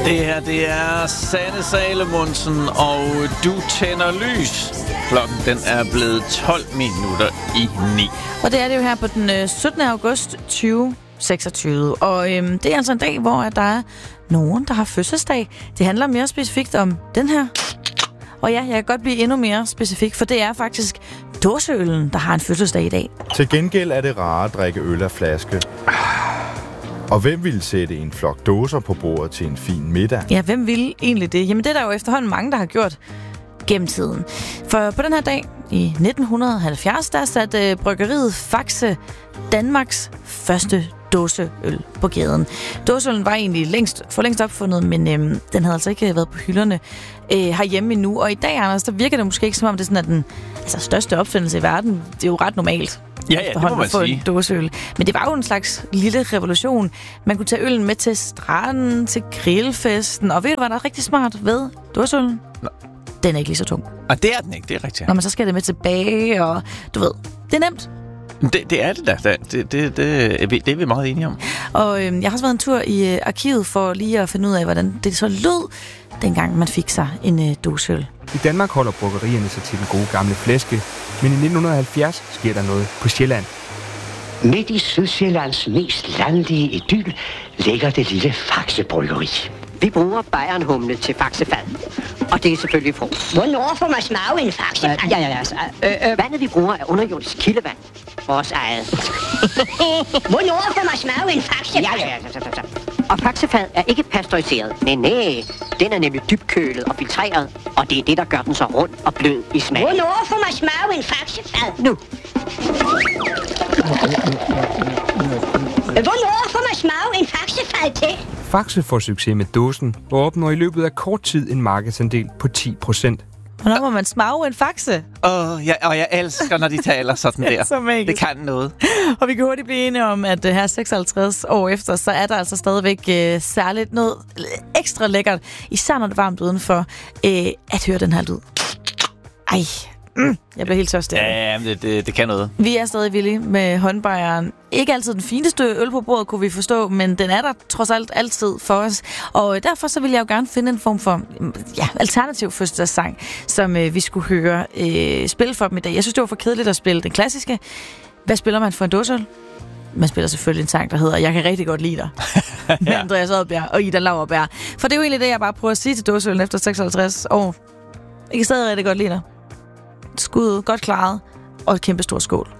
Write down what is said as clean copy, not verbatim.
Det her, det er Sanne Salomonsen, og du tænder lys. Klokken, den er blevet 12 minutter i 9. Og det er det jo her på den 17. august 2026. Og det er altså en dag, hvor der er nogen, der har fødselsdag. Det handler mere specifikt om den her. Og ja, jeg kan godt blive endnu mere specifik, for det er faktisk dåseølen, der har en fødselsdag i dag. Til gengæld er det rare at drikke øl af flaske. Og hvem ville sætte en flok dåser på bordet til en fin middag? Ja, hvem ville egentlig det? Jamen det er der jo efterhånden mange, der har gjort gennem tiden. For på den her dag i 1970, der satte bryggeriet Faxe Danmarks første dåseøl på gaden. Dåseølen var egentlig for længst opfundet, men den havde altså ikke været på hylderne herhjemme endnu. Og i dag, Anders, der virker det måske ikke som om, det er sådan, at den største opfindelse i verden. Det er jo ret normalt. Ja, det må man sige. En dåseøl. Men det var jo en slags lille revolution. Man kunne tage øllen med til stranden, til grillfesten. Og ved du, hvad der er rigtig smart ved dåseølen? Nå. Den er ikke lige så tung. Og det er den ikke, det er rigtigt. Når man så skal det med tilbage, og du ved, det er nemt. Det er det da. Det er vi meget enige om. Og jeg har også været en tur i arkivet for lige at finde ud af, hvordan det så lød, dengang man fik sig en dåseøl. I Danmark holder bryggerierne sig til den gode gamle flæske, men i 1970 sker der noget på Sjælland. Midt i Sydsjællands mest landlige idyl ligger det lille Faxe Bryggeri. Vi bruger Bayernhumle til faxefad, og det er selvfølgelig frugt. Hvornår får man smage en faxefad? Ja. Vandet, vi bruger, er underjordisk kildevand. Vores eget. Hvornår får man smage en faxefad? Ja. Og faxefad er ikke pasteuriseret. Nej. Den er nemlig dybkølet og filtreret, og det er det, der gør den så rund og blød i smag. Hvornår får man smage en faxefad? Nu. Hvornår får man smage en faxefad til? Faxe får succes med dåsen og opnår i løbet af kort tid en markedsandel på 10%. Hvornår må man smage en faxe? Jeg elsker, når de taler sådan der. Så magisk. Det kan noget. Og vi kan hurtigt blive enige om, at her 56 år efter, så er der altså stadigvæk særligt noget ekstra lækkert, især når det er varmt udenfor, at høre den her lyd. Ej, jeg bliver helt tørstig. Ja, det kan noget. Vi er stadig villige med håndbajeren. Ikke altid den fineste øl på bordet, kunne vi forstå, men den er der trods alt altid for os. Og derfor så vil jeg jo gerne finde en form for alternativ fødselsdagssang, som vi skulle høre spille for dem i dag. Jeg synes, det var for kedeligt at spille den klassiske. Hvad spiller man for en dåseøl? Man spiller selvfølgelig en sang, der hedder Jeg kan rigtig godt lide dig. Med Andreas Odbjerg og Ida Lauerberg. For det er jo egentlig det, jeg bare prøver at sige til dåseølen efter 56 år. Jeg kan stadig rigtig godt lide dig. Skud, godt klaret, og et kæmpe stor skål.